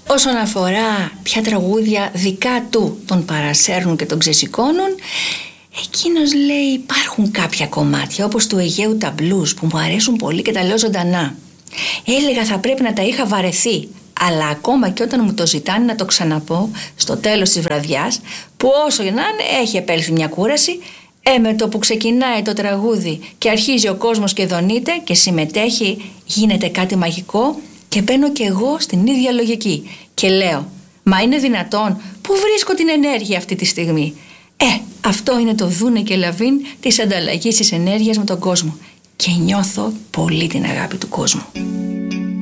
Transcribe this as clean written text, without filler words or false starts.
Όσον αφορά ποια τραγούδια δικά του τον παρασέρνουν και τον ξεσηκώνουν, εκείνος λέει υπάρχουν κάποια κομμάτια όπως του Αιγαίου τα blues που μου αρέσουν πολύ και τα λέω ζωντανά. Έλεγα θα πρέπει να τα είχα βαρεθεί, αλλά ακόμα και όταν μου το ζητάνε να το ξαναπώ στο τέλος της βραδιάς, που όσο να είναι έχει επέλθει μια κούραση, με το που ξεκινάει το τραγούδι και αρχίζει ο κόσμος και δονείται και συμμετέχει, γίνεται κάτι μαγικό και μπαίνω κι εγώ στην ίδια λογική και λέω μα είναι δυνατόν, πού βρίσκω την ενέργεια αυτή τη στιγμή? Αυτό είναι το Δούνε και Λαβίν της ανταλλαγής της ενέργειας με τον κόσμο και νιώθω πολύ την αγάπη του κόσμου.